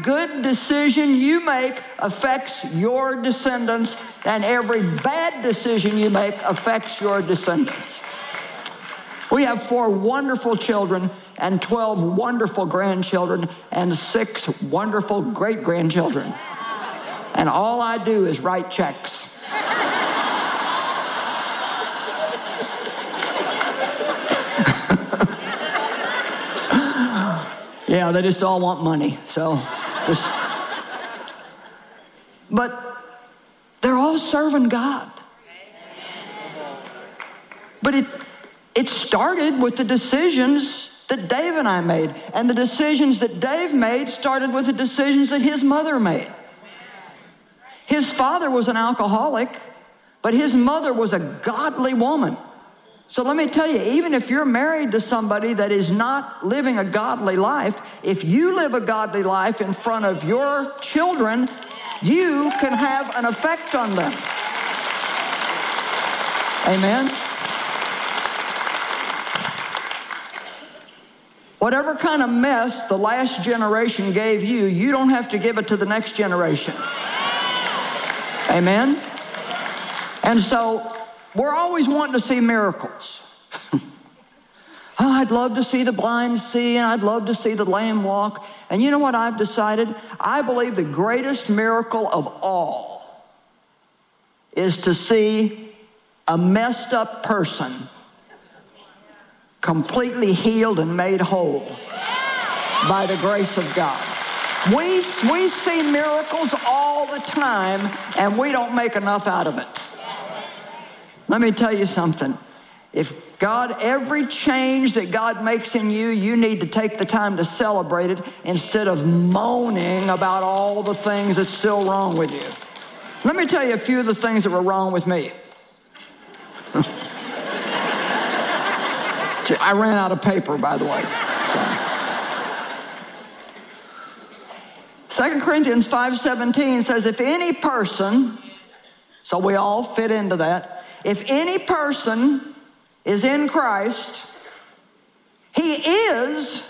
good decision you make affects your descendants, and every bad decision you make affects your descendants. We have 4 wonderful children and 12 wonderful grandchildren and 6 wonderful great-grandchildren. And all I do is write checks. Yeah, they just all want money. But they're all serving God. But it started with the decisions that Dave and I made. And the decisions that Dave made started with the decisions that his mother made. His father was an alcoholic, but his mother was a godly woman. So let me tell you, even if you're married to somebody that is not living a godly life, if you live a godly life in front of your children, you can have an effect on them. Amen? Whatever kind of mess the last generation gave you, you don't have to give it to the next generation. Amen? And so we're always wanting to see miracles. Oh, I'd love to see the blind see, and I'd love to see the lame walk. And you know what I've decided? I believe the greatest miracle of all is to see a messed up person completely healed and made whole by the grace of God. We see miracles all the time, and we don't make enough out of it. Let me tell you something. If every change that God makes in you, you need to take the time to celebrate it instead of moaning about all the things that's still wrong with you. Let me tell you a few of the things that were wrong with me. I ran out of paper, by the way. 2 Corinthians 5:17 says, if any person, so we all fit into that, if any person is in Christ, he is,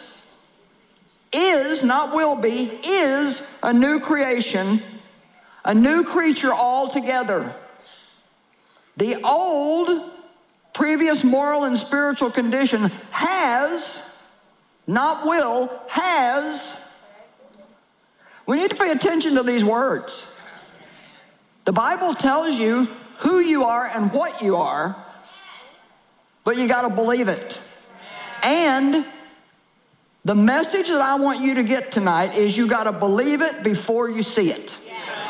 not will be, is a new creation, a new creature altogether. The old, previous moral and spiritual condition has, not will, has. We need to pay attention to these words. The Bible tells you who you are and what you are, but you got to believe it. And the message that I want you to get tonight is you got to believe it before you see it.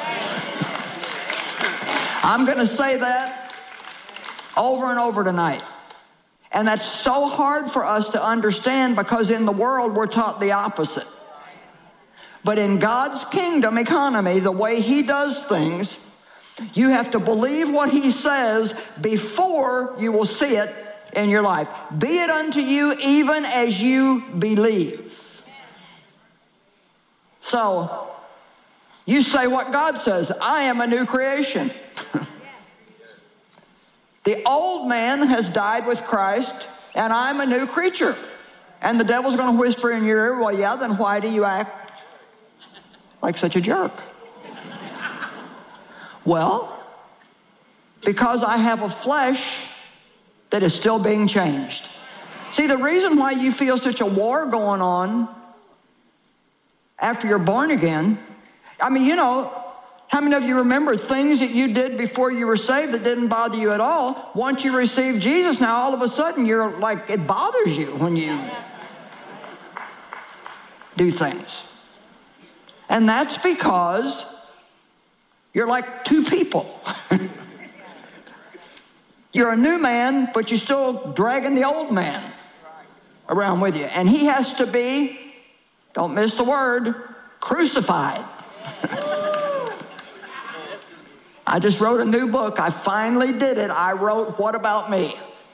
I'm going to say that over and over tonight. And that's so hard for us to understand because in the world we're taught the opposite. But in God's kingdom economy, the way he does things, you have to believe what he says before you will see it in your life. Be it unto you even as you believe. So, you say what God says. I am a new creation. The old man has died with Christ, and I'm a new creature. And the devil's going to whisper in your ear, well, yeah, then why do you act like such a jerk? Well, because I have a flesh that is still being changed. See, the reason why you feel such a war going on after you're born again, I mean, you know, how many of you remember things that you did before you were saved that didn't bother you at all? Once you received Jesus, now all of a sudden you're like, it bothers you when you do things. And that's because you're like two people. You're a new man, but you're still dragging the old man around with you. And he has to be, don't miss the word, crucified. I just wrote a new book. I finally did it. I wrote, What About Me?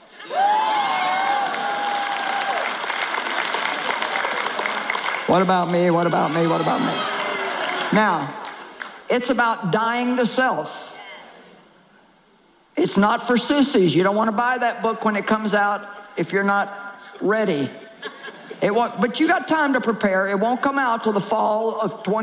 What about me? What about me? What about me? Now, it's about dying to self. It's not for sissies. You don't want to buy that book when it comes out if you're not ready. But you got time to prepare. It won't come out till the fall of